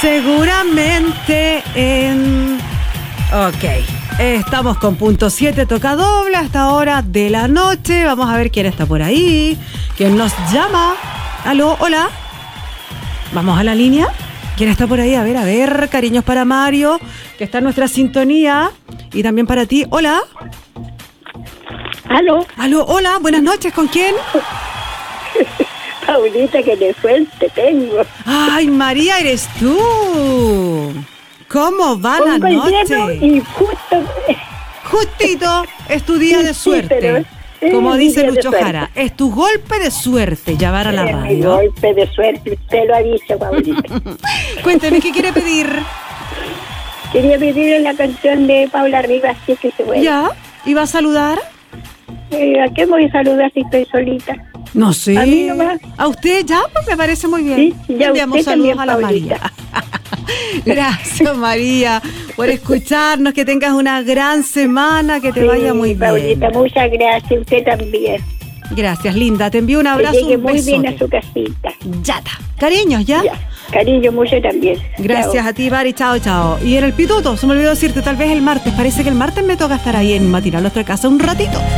Seguramente en... Ok, estamos con punto 7, toca doble a esta hora de la noche. Vamos a ver quién está por ahí, quién nos llama. Aló, hola. Vamos a la línea. ¿Quién está por ahí? A ver, cariños para Mario, que está en nuestra sintonía. Y también para ti. Hola. Aló. Aló, hola, buenas noches. ¿Con quién? Paulita, que de suerte tengo. Ay, María, eres tú. ¿Cómo va la noche? Y justo... Justito, es tu día de suerte. Como dice Lucho Jara, es tu golpe de suerte llamar a la radio. Mi golpe de suerte, usted lo aviso, Paulita. Cuénteme, ¿qué quiere pedir? Quería pedirle la canción de Paula Rivas, si es que se puede. ¿Ya? ¿Iba a saludar? ¿A qué voy a saludar si estoy solita? No sé. A mí nomás. ¿A usted ya? Pues me parece muy bien. Sí, ya enviamos usted saludos también, a la Paulita. María. Gracias, María, por escucharnos, que tengas una gran semana, que te vaya muy bien. Paulita, muchas gracias, usted también. Gracias, linda, te envío un abrazo, que llegue un muy besote. bien a su casita. Ya está. Cariños, ¿ya? Ya. Cariño, mucho también. Gracias Chao. a ti, Mari, chao, chao. Y en el pituto, se me olvidó decirte, tal vez el martes, parece que el martes me toca estar ahí en Matinal Nuestra Casa un ratito.